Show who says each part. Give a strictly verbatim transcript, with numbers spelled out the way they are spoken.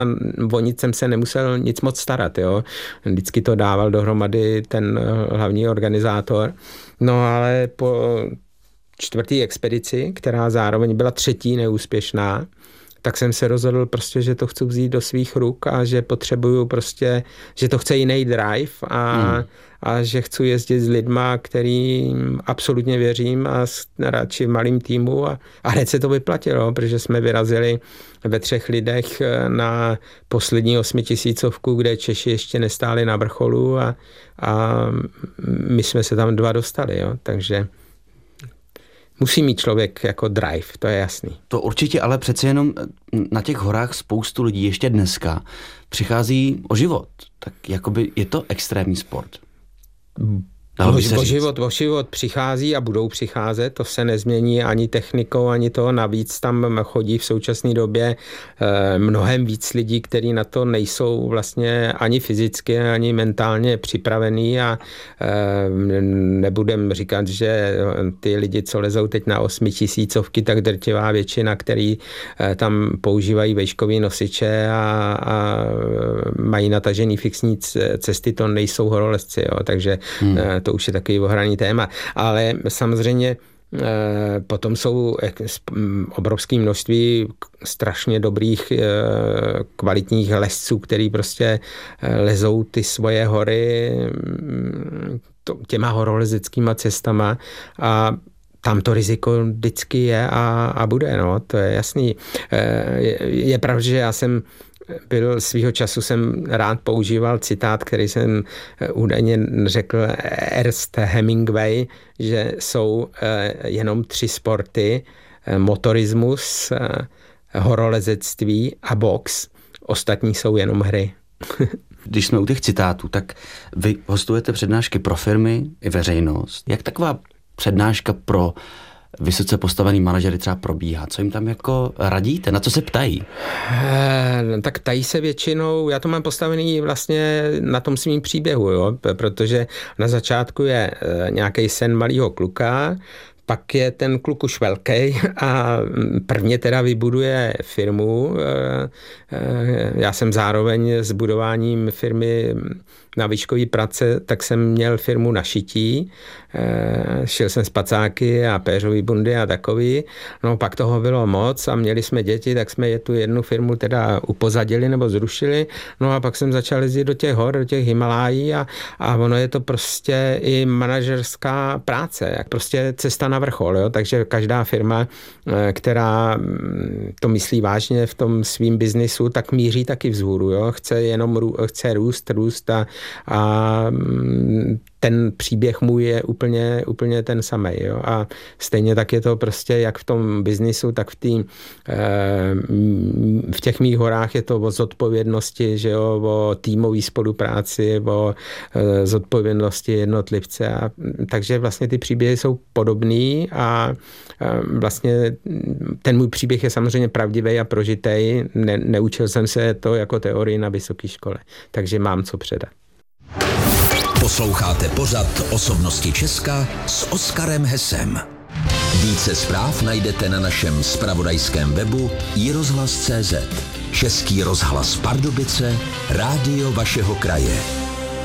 Speaker 1: O nic jsem se nemusel nic moc starat, jo. Vždycky to dával dohromady ten hlavní organizátor. No ale po čtvrtý expedici, která zároveň byla třetí neúspěšná, tak jsem se rozhodl prostě, že to chci vzít do svých ruk a že potřebuju prostě, že to chce jiný drive a, hmm. a že chci jezdit s lidma, kterým absolutně věřím a radši v malým týmu a, a hned se to vyplatilo, protože jsme vyrazili ve třech lidech na poslední osmitisícovku, kde Češi ještě nestáli na vrcholu a, a my jsme se tam dva dostali, jo, takže musí mít člověk jako drive, to je jasný.
Speaker 2: To určitě, ale přece jenom na těch horách spoustu lidí ještě dneska přichází o život. Tak jakoby je to extrémní sport.
Speaker 1: O, o, život, o život přichází a budou přicházet, to se nezmění ani technikou, ani toho. Navíc tam chodí v současné době eh, mnohem víc lidí, kteří na to nejsou vlastně ani fyzicky, ani mentálně připravený a eh, nebudem říkat, že ty lidi, co lezou teď na osmitisícovky, tak drtivá většina, který eh, tam používají vejškový nosiče a, a mají natažený fixní cesty, to nejsou horolezci, jo, takže hmm. eh, to už je takový ohraný téma. Ale samozřejmě potom jsou obrovské množství strašně dobrých kvalitních lezců, který prostě lezou ty svoje hory těma horolezeckýma cestama a tam to riziko vždycky je a, a bude, no, to je jasný. Je, je pravda, že já jsem byl svýho času jsem rád používal citát, který jsem údajně řekl Ernest Hemingway, že jsou jenom tři sporty, motorismus, horolezectví a box. Ostatní jsou jenom hry.
Speaker 2: Když jsme u těch citátů, tak vy hostujete přednášky pro firmy i veřejnost. Jak taková přednáška pro vysoce postavený manažery třeba probíhá? Co jim tam jako radíte? Na co se ptají?
Speaker 1: E, tak ptají se většinou, já to mám postavený vlastně na tom svým příběhu, jo? Protože na začátku je e, nějaký sen malýho kluka, pak je ten kluk už velký a prvně teda vybuduje firmu. Já jsem zároveň s budováním firmy na výškový prace, tak jsem měl firmu na šití. Šil jsem spacáky a péřový bundy a takový. No pak toho bylo moc a měli jsme děti, tak jsme je tu jednu firmu teda upozadili nebo zrušili. No a pak jsem začal jezdit do těch hor, do těch Himalájí a, a ono je to prostě i manažerská práce. Prostě cesta na vrchol, jo? Takže každá firma, která to myslí vážně v tom svým biznisu, tak míří taky vzhůru, jo? Chce jenom chce růst, růst a, a ten příběh můj je úplně, úplně ten samej, jo? A stejně tak je to prostě jak v tom biznisu, tak v, tý, v těch mých horách je to o zodpovědnosti, že jo? O týmové spolupráci, o zodpovědnosti jednotlivce. A, takže vlastně ty příběhy jsou podobný a vlastně ten můj příběh je samozřejmě pravdivý a prožitej. Ne, neučil jsem se to jako teorii na vysoké škole, takže mám co předat.
Speaker 3: Posloucháte pořad Osobnosti Česka s Oskarem Hesem. Více zpráv najdete na našem zpravodajském webu i rozhlas tečka cé zet. Český rozhlas Pardubice, rádio vašeho kraje.